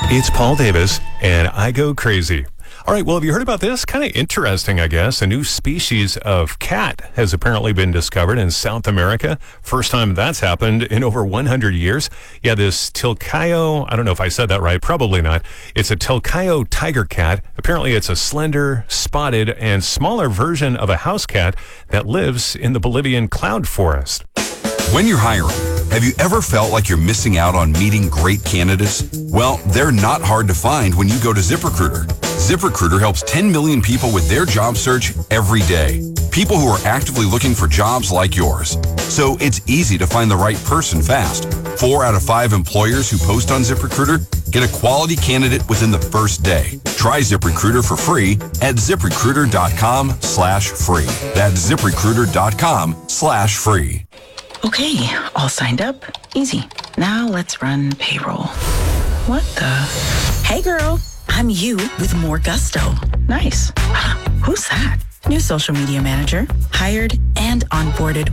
It's Paul Davis, and I go crazy. All right, well, have you heard about this? Kind of interesting, I guess. A new species of cat has apparently been discovered in South America. First time that's happened in over 100 years. Yeah, this Tilcayo, I don't know if I said that right, probably not. It's a Tilcayo tiger cat. Apparently, it's a slender, spotted, and smaller version of a house cat that lives in the Bolivian cloud forest. When you're hiring, have you ever felt like you're missing out on meeting great candidates? Well, they're not hard to find when you go to ZipRecruiter. ZipRecruiter helps 10 million people with their job search every day. People who are actively looking for jobs like yours. So it's easy to find the right person fast. 4 out of 5 employers who post on ZipRecruiter get a quality candidate within the first day. Try ZipRecruiter for free at ZipRecruiter.com/free. That's ZipRecruiter.com/free. Okay, all signed up. Easy. Now let's run payroll. What the? Hey girl, I'm you with more gusto. Nice. Who's that? New social media manager, hired and onboarded